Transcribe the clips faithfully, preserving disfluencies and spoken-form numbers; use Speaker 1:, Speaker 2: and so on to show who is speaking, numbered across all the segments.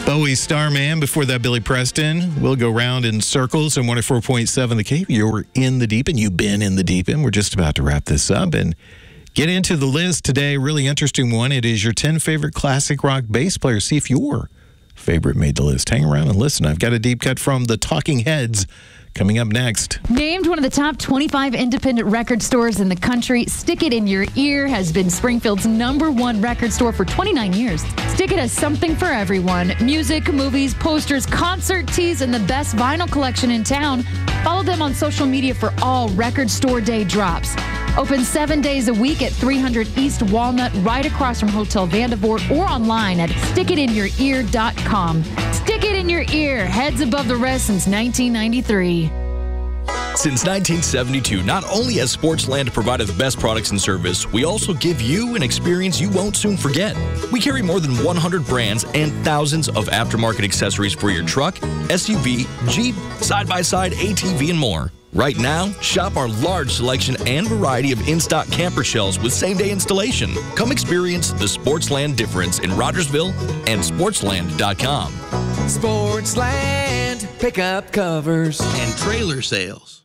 Speaker 1: Bowie Starman. Before that, Billy Preston. We'll go round in circles on one oh four point seven The Cape. You're in the deep end. You've been in the deep end. We're just about to wrap this up and get into the list today. Really interesting one. It is your ten favorite classic rock bass players. See if your favorite made the list. Hang around and listen. I've got a deep cut from the Talking Heads coming up next.
Speaker 2: Named one of the top twenty-five independent record stores in the country, Stick It in Your Ear has been Springfield's number one record store for twenty-nine years. Stick It has something for everyone. Music, movies, posters, concert tees, and the best vinyl collection in town. Follow them on social media for all Record Store Day drops. Open seven days a week at three hundred East Walnut, right across from Hotel Vandevort, or online at stick it in your ear dot com. Stick It in Your Ear, heads above the rest since nineteen ninety-three.
Speaker 3: Since nineteen seventy-two, not only has Sportsland provided the best products and service, we also give you an experience you won't soon forget. We carry more than one hundred brands and thousands of aftermarket accessories for your truck, S U V, Jeep, side-by-side, A T V, and more. Right now, shop our large selection and variety of in-stock camper shells with same-day installation. Come experience the Sportsland difference in Rogersville and sportsland dot com.
Speaker 4: Sportsland, pickup covers
Speaker 5: and trailer sales.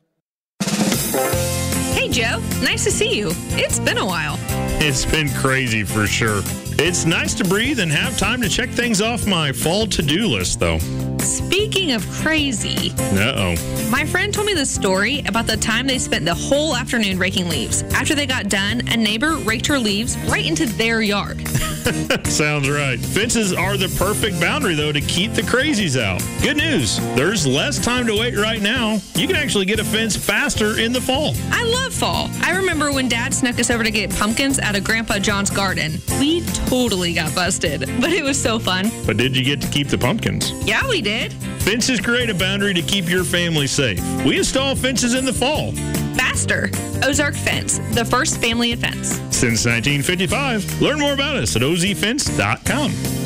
Speaker 6: Hey, Joe. Nice to see you. It's been a while.
Speaker 7: It's been crazy for sure. It's nice to breathe and have time to check things off my fall to-do list, though.
Speaker 6: Speaking of crazy.
Speaker 7: Uh-oh.
Speaker 6: My friend told me the story about the time they spent the whole afternoon raking leaves. After they got done, a neighbor raked her leaves right into their yard.
Speaker 7: Sounds right. Fences are the perfect boundary, though, to keep the crazies out. Good news. There's less time to wait right now. You can actually get a fence faster in the fall.
Speaker 6: I love fall. I remember when Dad snuck us over to get pumpkins out of Grandpa John's garden. We totally got busted, but it was so fun.
Speaker 7: But did you get to keep the pumpkins?
Speaker 6: Yeah, we did.
Speaker 7: Fences create a boundary to keep your family safe. We install fences in the fall.
Speaker 6: Faster. Ozark Fence, the first family in fence.
Speaker 7: Since nineteen fifty-five. Learn more about us at o z fence dot com.